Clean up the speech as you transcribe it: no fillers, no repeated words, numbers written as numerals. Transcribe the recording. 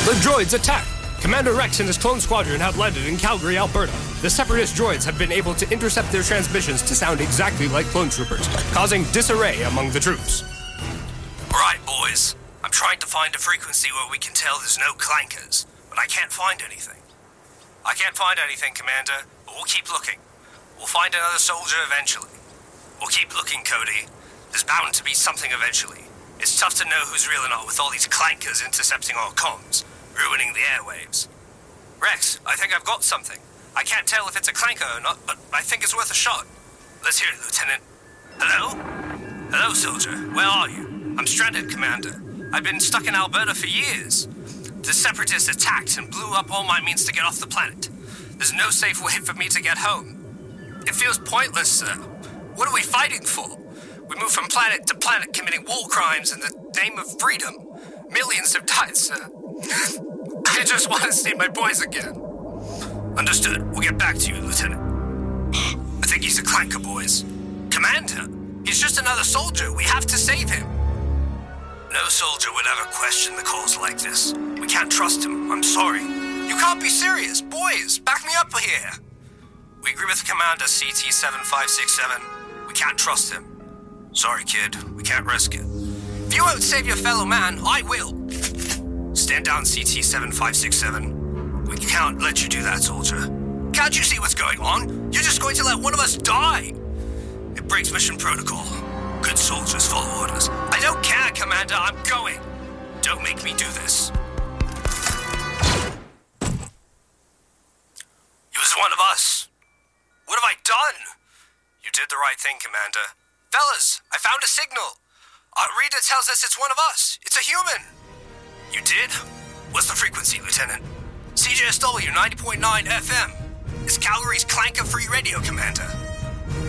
The droids attack! Commander Rex and his clone squadron have landed in Calgary, Alberta. The Separatist droids have been able to intercept their transmissions to sound exactly like clone troopers, causing disarray among the troops. Alright, boys. I'm trying to find a frequency where we can tell there's no clankers, but I can't find anything. I can't find anything, Commander, but we'll keep looking. We'll find another soldier eventually. We'll keep looking, Cody. There's bound to be something eventually. It's tough to know who's real or not with all these clankers intercepting our comms, ruining the airwaves. Rex, I think I've got something. I can't tell if it's a clanker or not, but I think it's worth a shot. Let's hear it, Lieutenant. Hello? Hello, soldier. Where are you? I'm stranded, Commander. I've been stuck in Alberta for years. The Separatists attacked and blew up all my means to get off the planet. There's no safe way for me to get home. It feels pointless, sir. What are we fighting for? We move from planet to planet committing war crimes in the name of freedom. Millions have died, sir. I just want to see my boys again. Understood. We'll get back to you, Lieutenant. I think he's a clanker, boys. Commander, he's just another soldier. We have to save him. No soldier would ever question the cause like this. We can't trust him. I'm sorry. You can't be serious. Boys, back me up here. We agree with Commander CT-7567. We can't trust him. Sorry, kid. We can't risk it. If you won't save your fellow man, I will. Stand down, CT-7567. We can't let you do that, soldier. Can't you see what's going on? You're just going to let one of us die. It breaks mission protocol. Good soldiers follow orders. I don't care, Commander. I'm going. Don't make me do this. He was one of us. What have I done? You did the right thing, Commander. Fellas, I found a signal. Our reader tells us it's one of us. It's a human. You did? What's the frequency, Lieutenant? CJSW 90.9 FM. It's Calgary's clanker-free radio, Commander.